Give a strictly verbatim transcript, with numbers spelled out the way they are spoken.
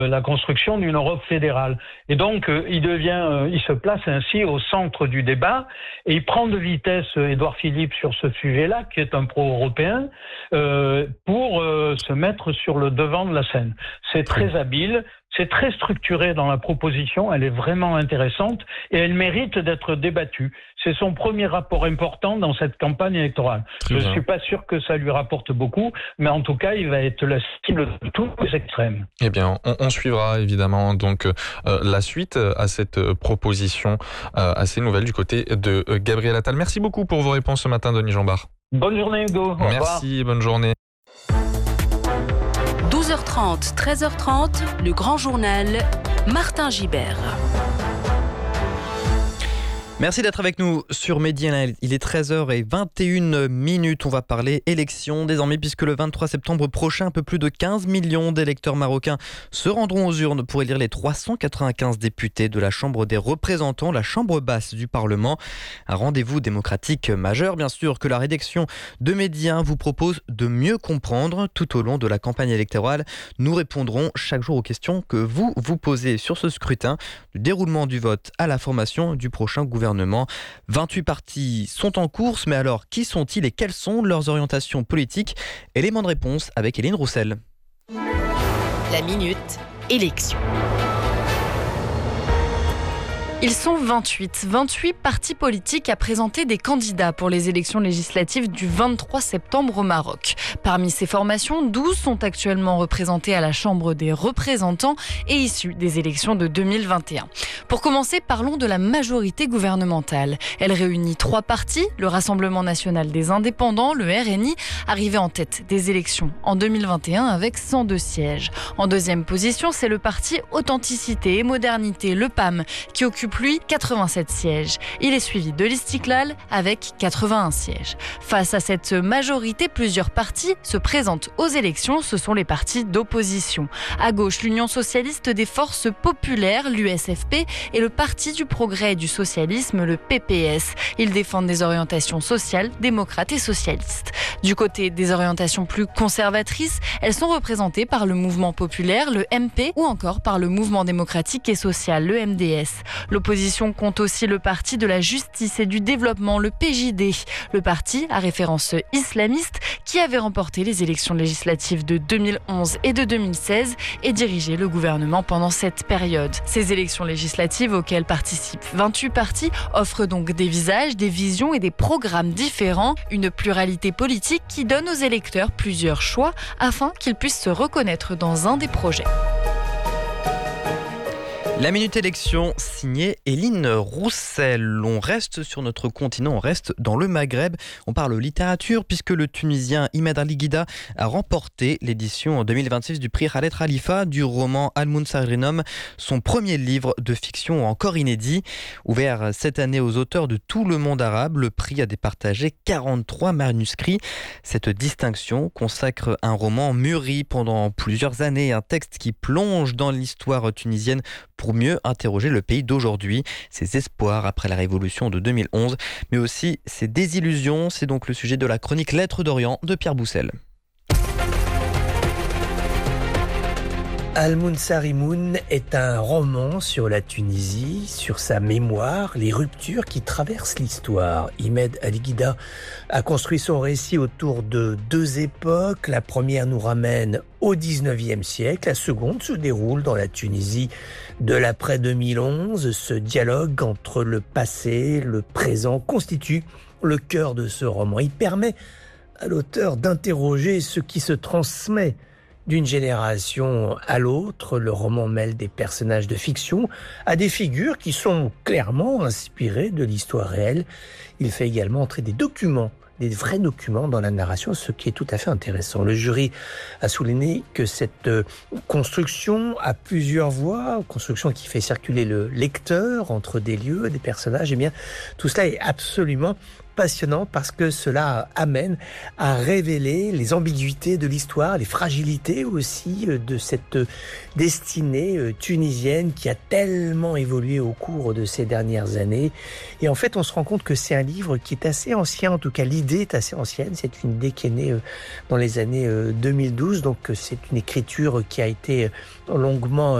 la construction d'une Europe fédérale. Et donc, euh, il devient, euh, il se place ainsi au centre du débat et il prend de vitesse euh, Édouard Philippe sur ce sujet-là, qui est un pro-européen, euh, pour euh, se mettre sur le devant de la scène. C'est très habile. C'est très structuré dans la proposition, elle est vraiment intéressante et elle mérite d'être débattue. C'est son premier rapport important dans cette campagne électorale. Très Je ne suis pas sûr que ça lui rapporte beaucoup, mais en tout cas, il va être la cible de tous les extrêmes. Eh bien, on, on suivra évidemment donc euh, la suite à cette proposition euh, assez nouvelle du côté de euh, Gabriel Attal. Merci beaucoup pour vos réponses ce matin, Denis Jeanbart. Bonne journée, Hugo. Au revoir. Merci, bonne journée. douze heures trente, treize heures trente, le grand journal, Martin Gibert. Merci d'être avec nous sur Midi. Il est treize heures vingt et une minutes. On va parler élections désormais puisque le vingt-trois septembre prochain, un peu plus de quinze millions d'électeurs marocains se rendront aux urnes pour élire les trois cent quatre-vingt-quinze députés de la Chambre des représentants, la Chambre basse du Parlement. Un rendez-vous démocratique majeur, bien sûr, que la rédaction de Média vous propose de mieux comprendre tout au long de la campagne électorale. Nous répondrons chaque jour aux questions que vous vous posez sur ce scrutin, du déroulement du vote à la formation du prochain gouvernement. vingt-huit partis sont en course, mais alors qui sont-ils et quelles sont leurs orientations politiques? Élément de réponse avec Éline Roussel. La minute élection. Ils sont vingt-huit. vingt-huit partis politiques à présenter des candidats pour les élections législatives du vingt-trois septembre au Maroc. Parmi ces formations, douze sont actuellement représentées à la Chambre des représentants et issues des élections de deux mille vingt et un. Pour commencer, parlons de la majorité gouvernementale. Elle réunit trois partis, le Rassemblement national des indépendants, le R N I, arrivé en tête des élections en deux mille vingt et un avec cent deux sièges. En deuxième position, c'est le parti Authenticité et Modernité, le P A M, qui occupe lui quatre-vingt-sept sièges. Il est suivi de l'Istiklal avec quatre-vingt-un sièges. Face à cette majorité, plusieurs partis se présentent aux élections. Ce sont les partis d'opposition. À gauche, l'Union socialiste des forces populaires, l'U S F P, et le Parti du progrès et du socialisme, le P P S. Ils défendent des orientations sociales, démocrates et socialistes. Du côté des orientations plus conservatrices, elles sont représentées par le mouvement populaire, le M P, ou encore par le mouvement démocratique et social, le M D S. L'opposition compte aussi le Parti de la justice et du développement, le P J D. Le parti à référence islamiste qui avait remporté les élections législatives de deux mille onze et de deux mille seize et dirigé le gouvernement pendant cette période. Ces élections législatives auxquelles participent vingt-huit partis offrent donc des visages, des visions et des programmes différents, une pluralité politique qui donne aux électeurs plusieurs choix afin qu'ils puissent se reconnaître dans un des projets. La Minute Élection, signée Éline Roussel. On reste sur notre continent, on reste dans le Maghreb. On parle littérature puisque le Tunisien Imed Ali Guida a remporté l'édition en deux mille vingt-six du prix Khaled Khalifa du roman Al-Munsarinom, son premier livre de fiction encore inédit. Ouvert cette année aux auteurs de tout le monde arabe, le prix a départagé quarante-trois manuscrits. Cette distinction consacre un roman mûri pendant plusieurs années, un texte qui plonge dans l'histoire tunisienne pour mieux interroger le pays d'aujourd'hui, ses espoirs après la révolution de deux mille onze, mais aussi ses désillusions. C'est donc le sujet de la chronique Lettres d'Orient de Pierre Boussel. Al-Munsarimoun est un roman sur la Tunisie, sur sa mémoire, les ruptures qui traversent l'histoire. Imed Ali Guida a construit son récit autour de deux époques. La première nous ramène au dix-neuvième siècle, la seconde se déroule dans la Tunisie de l'après deux mille onze. Ce dialogue entre le passé et le présent constitue le cœur de ce roman. Il permet à l'auteur d'interroger ce qui se transmet d'une génération à l'autre. Le roman mêle des personnages de fiction à des figures qui sont clairement inspirées de l'histoire réelle. Il fait également entrer des documents, des vrais documents dans la narration, ce qui est tout à fait intéressant. Le jury a souligné que cette construction a plusieurs voix, construction qui fait circuler le lecteur entre des lieux, des personnages. Eh bien, tout cela est absolument passionnant parce que cela amène à révéler les ambiguïtés de l'histoire, les fragilités aussi de cette destinée tunisienne qui a tellement évolué au cours de ces dernières années. Et en fait, on se rend compte que c'est un livre qui est assez ancien, en tout cas l'idée est assez ancienne, c'est une idée qui est née dans les années deux mille douze, donc c'est une écriture qui a été longuement